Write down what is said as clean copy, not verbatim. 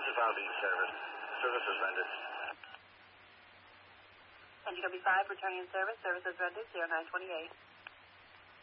is Alvin service. Service is rendered. NGW5 returning in service. Service is rendered 0928.